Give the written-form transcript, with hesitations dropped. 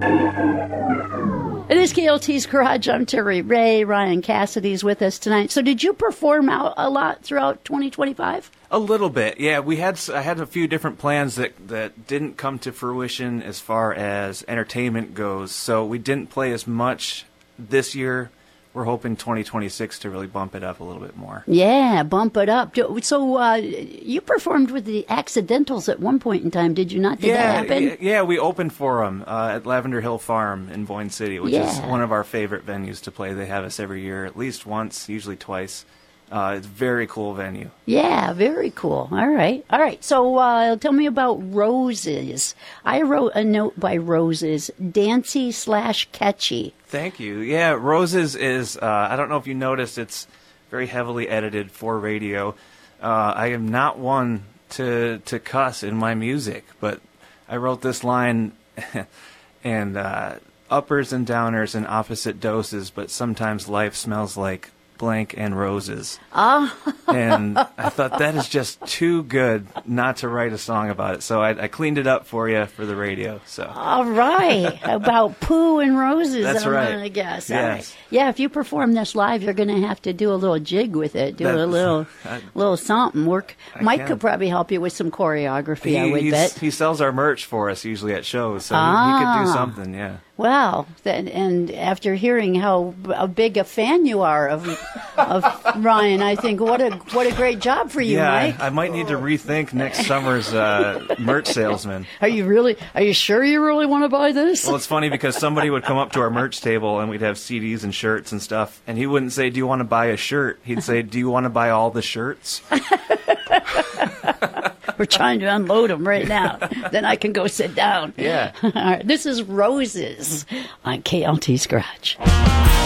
It is KLT's Garage. I'm Terry Ray. Ryan Cassidy's with us tonight. So did you perform out a lot throughout 2025? A little bit, yeah. I had a few different plans that didn't come to fruition as far as entertainment goes. So we didn't play as much this year. We're hoping 2026 to really bump it up a little bit more. Yeah, bump it up. So you performed with the Accidentals at one point in time, did you not? Did that happen? Yeah, we opened for them at Lavender Hill Farm in Boyne City, which is one of our favorite venues to play. They have us every year, at least once, usually twice. It's a very cool venue. Yeah, very cool. All right. So tell me about Roses. I wrote a note by Roses, dancey/catchy. Thank you. Yeah, Roses is, I don't know if you noticed, it's very heavily edited for radio. I am not one to cuss in my music, but I wrote this line, and uppers and downers in opposite doses, but sometimes life smells like blank and roses. And I thought that is just too good not to write a song about it. So I cleaned it up for you for the radio. So all right, about poo and roses. That's right. I guess. Yes. All right. Yeah, if you perform this live, you're going to have to do a little jig with it. Do a little something. Mike could probably help you with some choreography. I would bet he sells our merch for us usually at shows, so he could do something. Yeah. Wow. And after hearing how big a fan you are of Ryan, I think what a great job for you, Mike. I might need to rethink next summer's merch salesman. Are you sure you really want to buy this? Well, it's funny because somebody would come up to our merch table and we'd have CDs and shirts and stuff, and he wouldn't say, "Do you want to buy a shirt?" He'd say, "Do you want to buy all the shirts?" We're trying to unload them right now. Then I can go sit down. Yeah. All right. This is Roses on KLT's Garage.